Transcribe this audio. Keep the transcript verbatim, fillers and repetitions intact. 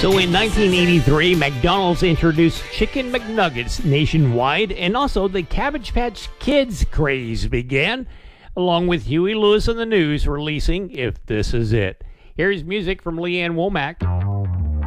So in nineteen eighty-three, McDonald's introduced Chicken McNuggets nationwide, and also the Cabbage Patch Kids craze began, along with Huey Lewis and the News releasing If This Is It. Here's music from Leanne Womack.